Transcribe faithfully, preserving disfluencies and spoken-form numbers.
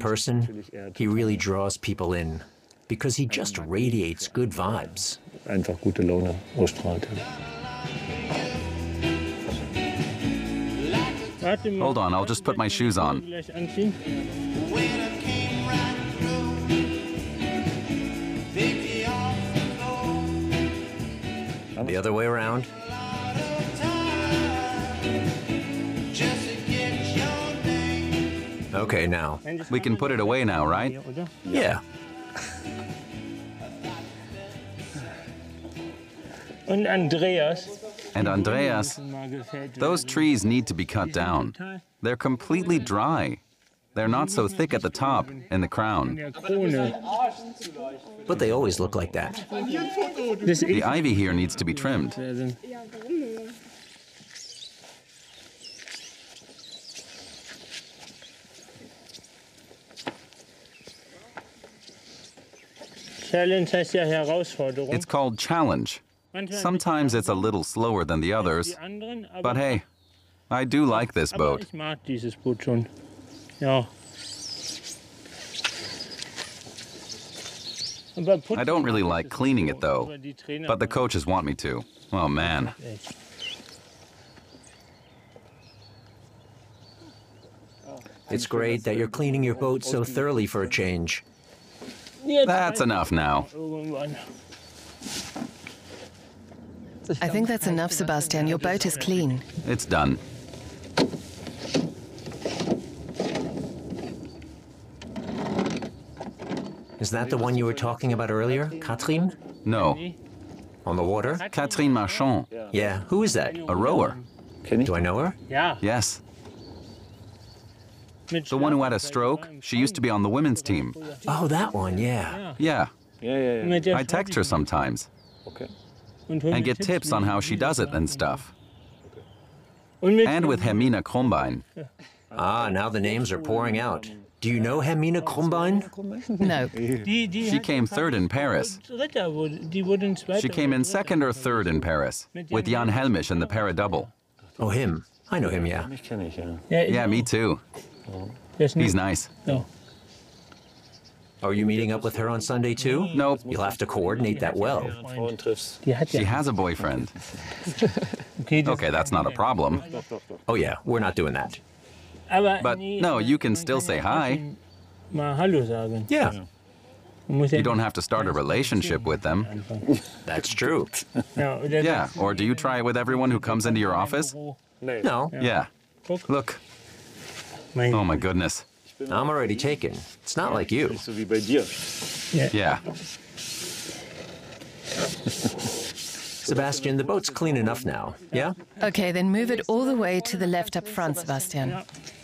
person, he really draws people in because he just radiates good vibes. Einfach gute Laune ausstrahlt. Hold on, I'll just put my shoes on. The other way around. Okay, now. We can put it away now, right? Yeah. And Andreas. And Andreas, those trees need to be cut down. They're completely dry. They're not so thick at the top, in the crown. But they always look like that. The ivy here needs to be trimmed. It's called challenge. Sometimes it's a little slower than the others, but hey, I do like this boat. I don't really like cleaning it though, but the coaches want me to. Oh man. It's great that you're cleaning your boat so thoroughly for a change. That's enough now. I think that's enough, Sebastian. Your boat is clean. It's done. Is that the one you were talking about earlier, Catherine? No. On the water? Catherine Marchand. Yeah, who is that? A rower. Do I know her? Yes. The one who had a stroke, she used to be on the women's team. Oh, that one, yeah. Yeah. Yeah, yeah, yeah. I text her sometimes. Okay. And get tips on how she does it and stuff. And with Hermine Krombein. Ah, now the names are pouring out. Do you know Hermine Krombein? No. She came third in Paris. She came in second or third in Paris, with Jan Helmisch in the para-double. Oh, him. I know him, yeah. Mich kenne ich, ja. Yeah, me too. He's nice. Are you meeting up with her on Sunday too? Nope. You'll have to coordinate that well. Frauen triffst. She has a boyfriend. Okay, that's not a problem. Oh yeah, we're not doing that. But no, you can still say hi. Yeah, You don't have to start a relationship with them. that's true. Yeah, or do you try it with everyone who comes into your office? No, Yeah. Look. Oh my goodness. I'm already taken. It's not like you. So wie bei dir. Yeah. Sebastian, the boat's clean enough now, yeah? Okay, then move it all the way to the left up front, Sebastian.